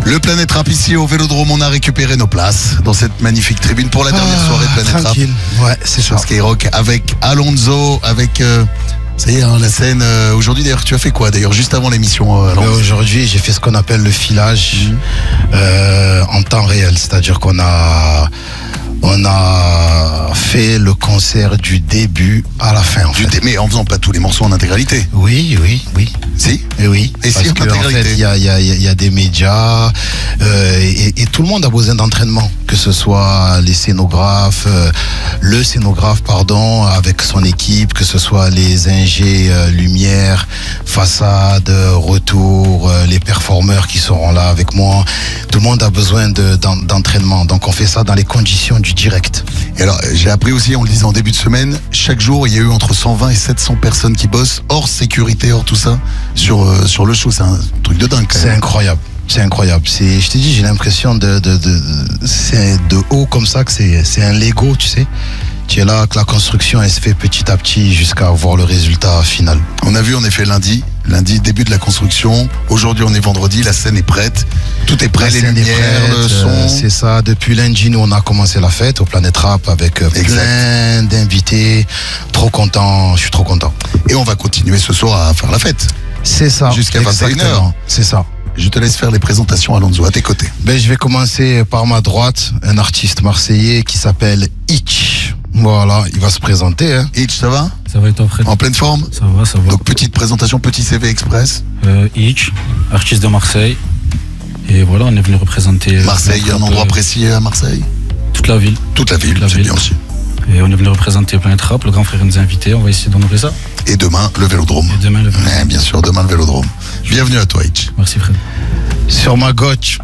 Le Planète Rap ici au Vélodrome, on a récupéré nos places dans cette magnifique tribune pour la dernière soirée de Planète tranquille. Rap. Ouais, c'est Sur ça. Skyrock avec Alonso, avec ça y est, hein, la scène. Aujourd'hui d'ailleurs, tu as fait quoi d'ailleurs juste avant l'émission Aujourd'hui, j'ai fait ce qu'on appelle le filage en temps réel, c'est-à-dire qu'on a fait le concert du début à la fin. Mais en faisant pas tous les morceaux en intégralité. Oui. Si. Et oui. Et parce si en que, en intégralité. fait, il y a des médias et tout le monde a besoin d'entraînement, que ce soit les scénographes, le scénographe avec son équipe, que ce soit les ingés lumière, façade, retour, les performeurs qui seront là avec moi. Tout le monde a besoin d'entraînement. Donc on fait ça dans les conditions du direct. Et alors, j'ai appris aussi, on le disait en début de semaine, chaque jour, il y a eu entre 120 et 700 personnes qui bossent, hors sécurité, hors tout ça, sur le show. C'est un truc de dingue, quand même. C'est incroyable. C'est incroyable. Je t'ai dit, j'ai l'impression c'est de haut comme ça, que c'est un Lego, tu sais. Tu es là, que la construction, elle se fait petit à petit jusqu'à voir le résultat final. On a vu en effet lundi, début de la construction. Aujourd'hui, on est vendredi, la scène est prête. Tout est prêt, les lumières, le son. C'est ça. Depuis lundi, nous, on a commencé la fête au Planète Rap avec plein d'invités. Trop content, je suis trop content. Et on va continuer ce soir à faire la fête. C'est ça. Jusqu'à 21h. C'est ça. Je te laisse faire les présentations, Alonso, à tes côtés. Je vais commencer par ma droite, un artiste marseillais qui s'appelle Hitch. Voilà, il va se présenter. Hein. Hitch, ça va? Ça va et toi, Fred? En pleine forme? Ça va. Donc petite présentation, petit CV express. Hitch, artiste de Marseille. Et voilà, on est venu représenter... Marseille, un endroit précis à Marseille? Toute la ville. Toute la ville, c'est bien aussi. Et on est venu représenter Planète Rap, le grand frère nous a invités, on va essayer d'honorer ça. Et demain, le Vélodrome. Bien sûr, demain, le Vélodrome. Bienvenue à toi, Hitch. Merci, Fred. Sur ma gauche,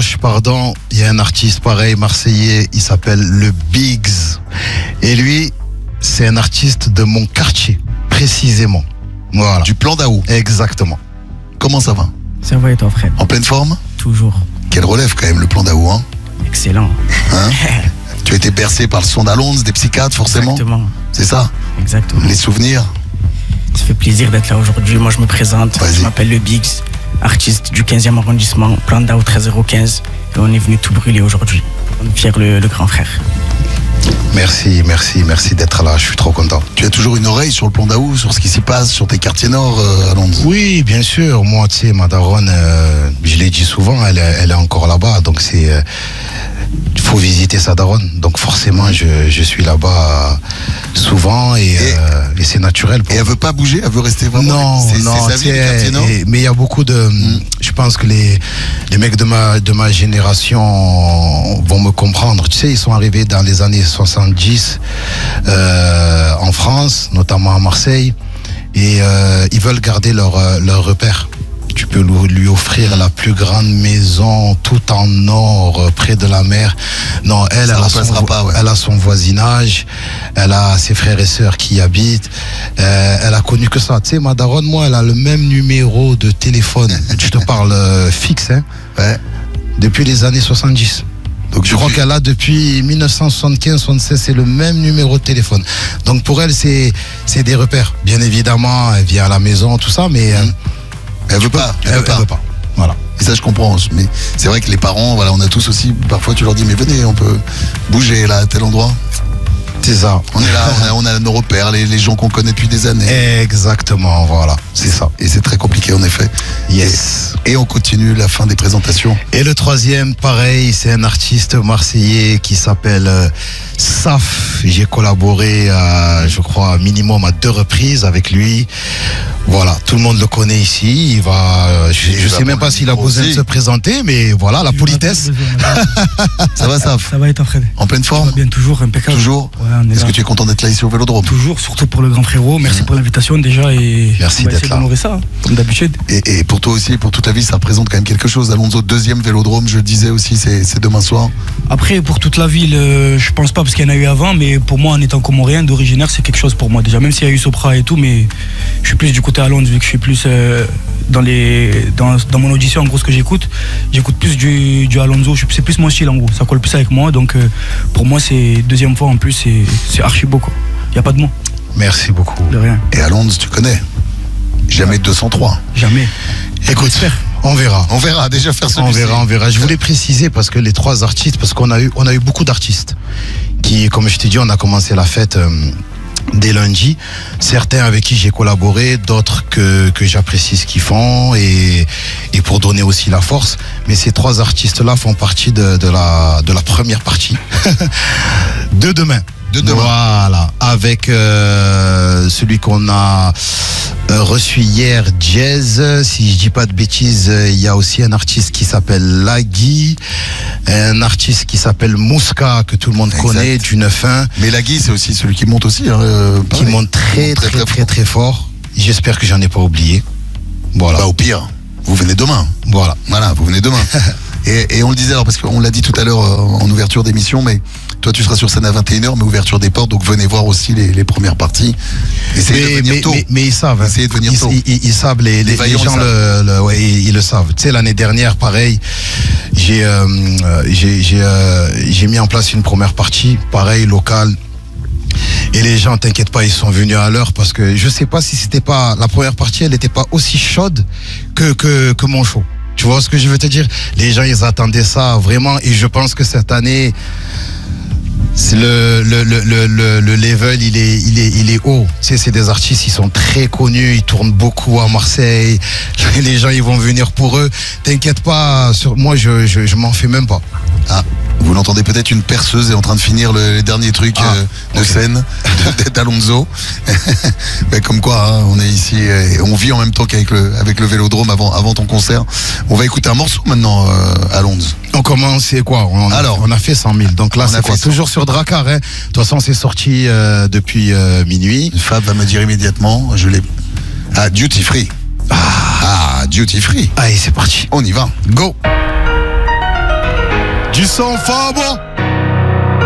il y a un artiste pareil, marseillais, il s'appelle le Biggs. Et lui, c'est un artiste de mon quartier, précisément. Voilà. Du plan d'Aou. Exactement. Comment ça va? Ça va et toi, Fred? En pleine forme? Toujours. Quel relève quand même, le plan d'Aou, hein? Excellent. Hein? Tu as été bercé par le son d'Alonso, des psychiatres, forcément? Exactement. C'est ça? Exactement. Les souvenirs? Ça fait plaisir d'être là aujourd'hui. Moi, je me présente. Je m'appelle le Biggs, artiste du 15e arrondissement, plan d'Aou 13015. Et on est venu tout brûler aujourd'hui. On est fiers le grand frère. Merci d'être là, je suis trop content. Tu as toujours une oreille sur le plan d'Aou, sur ce qui s'y passe, sur tes quartiers nord, Alonso? Oui, bien sûr. Moi, tu sais, ma daronne, je l'ai dit souvent, elle est encore là-bas. Donc, il faut visiter sa daronne. Donc, forcément, je suis là-bas souvent et c'est naturel. Et elle veut pas bouger? Elle veut rester vraiment? Non, c'est sa vie, les quartiers nord? Mais il y a beaucoup de... Je pense que les mecs de ma génération vont me comprendre. Tu sais, ils sont arrivés dans les années 70 en France, notamment à Marseille, et ils veulent garder leur repère. Tu peux lui offrir la plus grande maison tout en or près de la mer. Non, elle a son voisinage, elle a ses frères et sœurs qui y habitent. Elle a connu que ça. Tu sais, ma daronne, moi, elle a le même numéro de téléphone. Je te parle fixe, hein. Ouais. Depuis les années 70. Donc je crois qu'elle a depuis 1975-76, c'est le même numéro de téléphone. Donc pour elle, c'est des repères. Bien évidemment, elle vient à la maison, tout ça, mais elle veut pas. Voilà. Et ça, je comprends. Mais c'est vrai que les parents, voilà, on a tous aussi, parfois tu leur dis, mais venez, on peut bouger là, à tel endroit. C'est ça. On est là, on a nos repères, les gens qu'on connaît depuis des années. Exactement, voilà, c'est ça. Et c'est très compliqué, en effet. Yes. Et on continue la fin des présentations. Et le troisième, pareil, c'est un artiste marseillais qui s'appelle Saf. J'ai collaboré, je crois, minimum à 2 reprises avec lui. Voilà, tout le monde le connaît ici. Je sais même pas s'il a besoin de se présenter, mais voilà, la politesse. Ça va, Saf? Ça va et toi, Fred? En pleine forme? Ça va bien, toujours, impeccable. Toujours? Ouais, Est-ce que tu es content d'être là ici au Vélodrome? Toujours, surtout pour le grand frérot. Merci pour l'invitation déjà. Et merci d'être là. Ça, comme d'habitude. Et pour toi aussi, pour toute la vie, ça représente quand même quelque chose. Alonso, 2e Vélodrome, je le disais aussi, c'est demain soir. Après, pour toute la ville, je pense pas, parce qu'il y en a eu avant, mais pour moi, en étant comorien, d'originaire, c'est quelque chose pour moi déjà. Même s'il y a eu Sopra et tout, mais je suis plus du côté Alonso, vu que je suis plus dans mon audition, en gros, ce que j'écoute plus du Alonso. C'est plus mon style, en gros. Ça colle plus avec moi, donc pour moi, c'est 2e fois en plus, c'est archi beau, quoi. Il n'y a pas de mots. Merci beaucoup. De rien. Et Alonso, tu connais? Jamais 203. Jamais. Écoute, On verra. On verra, déjà faire celui-ci. On verra. Je voulais préciser parce que les 3 artistes, parce qu'on a eu beaucoup d'artistes qui, comme je t'ai dit, on a commencé la fête dès lundi. Certains avec qui j'ai collaboré, d'autres que j'apprécie ce qu'ils font et pour donner aussi la force. Mais ces 3 artistes-là font partie de la première partie de demain. Voilà, avec celui qu'on a reçu hier, Jazz. Si je dis pas de bêtises, il y a aussi un artiste qui s'appelle Lagui, un artiste qui s'appelle Mouska, que tout le monde connaît, du 9-1. Mais Lagui, c'est aussi celui qui monte aussi. Qui monte très fort. J'espère que j'en ai pas oublié. Voilà. Bah, au pire, vous venez demain. Voilà, vous venez demain. et on le disait alors, parce qu'on l'a dit tout à l'heure en ouverture d'émission, mais toi tu seras sur scène à 21h, mais ouverture des portes, donc venez voir aussi les premières parties. Essayez de venir tôt. Mais ils savent. Essayez de venir tôt. Ils savent, les gens ils le savent. Tu sais, l'année dernière, pareil, j'ai mis en place une première partie, pareil, locale. Et les gens, t'inquiète pas, ils sont venus à l'heure parce que je sais pas si c'était pas la première partie, elle n'était pas aussi chaude que mon show. Tu vois ce que je veux te dire? Les gens, ils attendaient ça vraiment, et je pense que cette année, c'est le level, il est haut. Tu sais, c'est des artistes, ils sont très connus, ils tournent beaucoup à Marseille. Les gens, ils vont venir pour eux. T'inquiète pas, moi, je m'en fais même pas. Ah, vous l'entendez peut-être, une perceuse est en train de finir les derniers trucs de scène d'Alonso. Mais comme quoi, hein, on est ici et on vit en même temps qu'avec le Vélodrome avant ton concert. On va écouter un morceau maintenant, Alonso. On commence, c'est quoi? On a fait 100 000. Donc là, c'est quoi? Toujours sur Drakkar. Hein. De toute façon, c'est sorti depuis minuit. Fab va me dire immédiatement. Je l'ai. Ah, Duty Free. Duty Free. Allez, c'est parti. On y va. Go. Du sang, Fab.